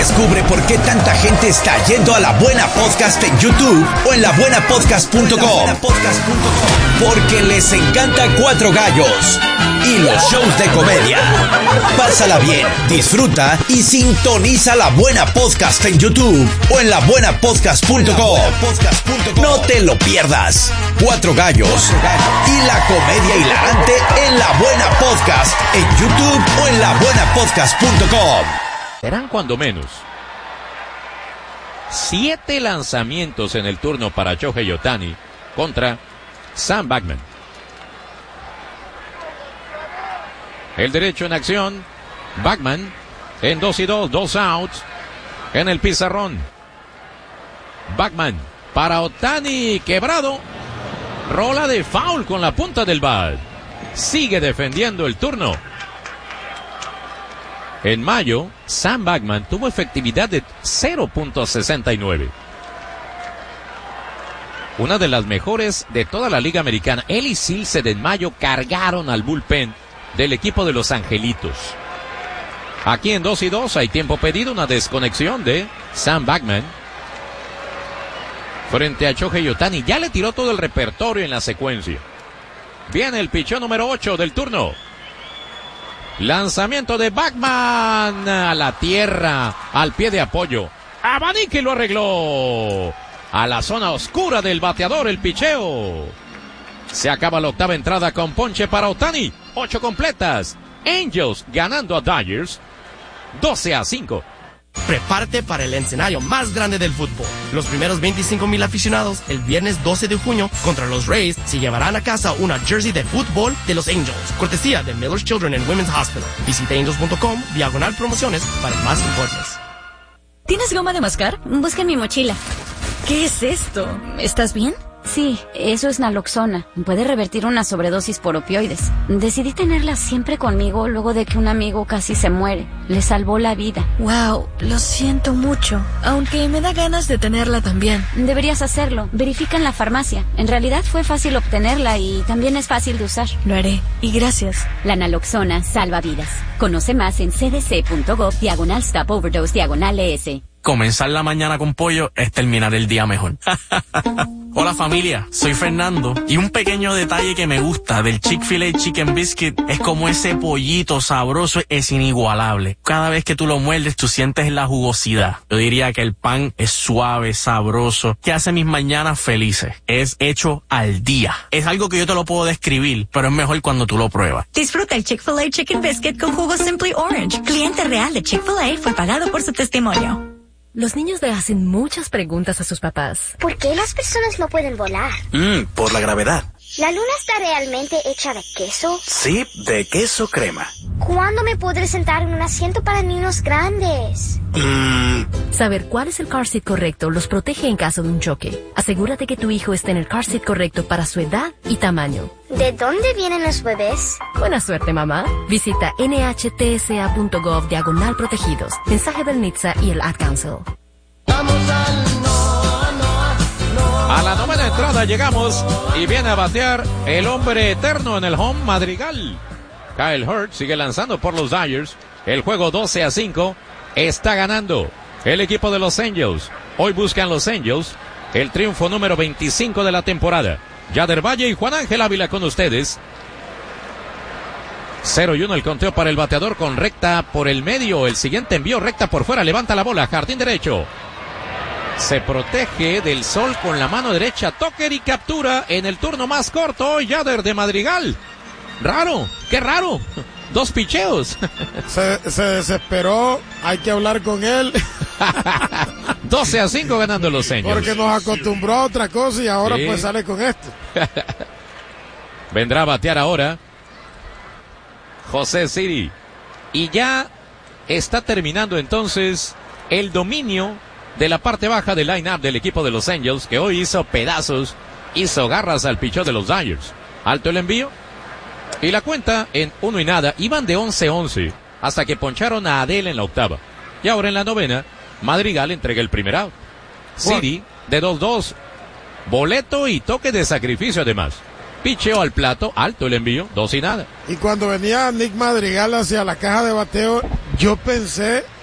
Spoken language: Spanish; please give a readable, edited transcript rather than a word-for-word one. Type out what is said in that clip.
Descubre por qué tanta gente está yendo a La Buena Podcast en YouTube o en labuenapodcast.com. Porque les encanta Cuatro Gallos y los shows de comedia. Pásala bien, disfruta y sintoniza La Buena Podcast en YouTube o en labuenapodcast.com. No te lo pierdas. Cuatro Gallos y la comedia hilarante en La Buena Podcast en YouTube o en labuenapodcast.com. Serán cuando menos 7 lanzamientos en el turno para Shohei Ohtani contra Sam Bachman. El derecho en acción. Bachman en 2-2, 2 outs en el pizarrón. Bachman para Ohtani, quebrado. Rola de foul con la punta del bat. Sigue defendiendo el turno. En mayo, Sam Bachman tuvo efectividad de 0.69. Una de las mejores de toda la Liga Americana. Él y Silseth en mayo cargaron al bullpen del equipo de Los Angelitos. Aquí en 2-2 hay tiempo pedido, una desconexión de Sam Bachman frente a Shohei Ohtani. Ya le tiró todo el repertorio en la secuencia. Viene el pichón número 8 del turno. Lanzamiento de Bachman a la tierra, al pie de apoyo. Abanique lo arregló. A la zona oscura del bateador el picheo. Se acaba la octava entrada con ponche para Ohtani. 8 completas. Angels ganando a Dodgers 12-5. Prepárate para el escenario más grande del fútbol. Los primeros 25,000 aficionados el viernes 12 de junio contra los Rays se llevarán a casa una jersey de fútbol de los Angels, cortesía de Miller's Children and Women's Hospital. Visita angels.com/promociones para más informes. ¿Tienes goma de mascar? Busca en mi mochila. ¿Qué es esto? ¿Estás bien? Sí, eso es naloxona. Puede revertir una sobredosis por opioides. Decidí tenerla siempre conmigo luego de que un amigo casi se muere. Le salvó la vida. Wow, lo siento mucho. Aunque me da ganas de tenerla también. Deberías hacerlo. Verifica en la farmacia. En realidad fue fácil obtenerla y también es fácil de usar. Lo haré. Y gracias. La naloxona salva vidas. Conoce más en cdc.gov/stop-overdose/ES. Comenzar la mañana con pollo es terminar el día mejor. Hola familia, soy Fernando y un pequeño detalle que me gusta del Chick-fil-A Chicken Biscuit es como ese pollito sabroso es inigualable. Cada vez que tú lo muerdes tú sientes la jugosidad. Yo diría que el pan es suave, sabroso, que hace mis mañanas felices. Es hecho al día. Es algo que yo te lo puedo describir, pero es mejor cuando tú lo pruebas. Disfruta el Chick-fil-A Chicken Biscuit con jugo Simply Orange. Cliente real de Chick-fil-A fue pagado por su testimonio. Los niños le hacen muchas preguntas a sus papás. ¿Por qué las personas no pueden volar? Por la gravedad. ¿La luna está realmente hecha de queso? Sí, de queso crema. ¿Cuándo me podré sentar en un asiento para niños grandes? Saber cuál es el car seat correcto los protege en caso de un choque. Asegúrate que tu hijo esté en el car seat correcto para su edad y tamaño. ¿De dónde vienen los bebés? Buena suerte, mamá. Visita nhtsa.gov/protegidos. Mensaje del NHTSA y el Ad Council. A la novena entrada llegamos y viene a batear el hombre eterno en el home, Madrigal. Kyle Hurts sigue lanzando por los Dodgers. El juego 12-5 está ganando el equipo de los Angels. Hoy buscan los Angels el triunfo número 25 de la temporada. Yader Valle y Juan Ángel Ávila con ustedes. 0-1 el conteo para el bateador con recta por el medio. El siguiente envío recta por fuera. Levanta la bola. Jardín derecho. Se protege del sol con la mano derecha. Tucker y captura en el turno más corto. Yader de Madrigal. Raro. Qué raro. 2 picheos. Se desesperó. Hay que hablar con él. 12-5 ganando los Angels. Porque nos acostumbró a otra cosa y ahora sí, pues sale con esto. Vendrá a batear ahora José Siri. Y ya está terminando entonces el dominio de la parte baja del line-up del equipo de los Angels, que hoy hizo pedazos, hizo garras al pichón de los Dodgers. Alto el envío y la cuenta en 1-0. Iban de 11-11 hasta que poncharon a Adele en la octava. Y ahora en la novena, Madrigal entrega el primer out. Siri de 2-2. Boleto y toque de sacrificio además. Picheo al plato, alto el envío, 2-0. Y cuando venía Nick Madrigal hacia la caja de bateo, yo pensé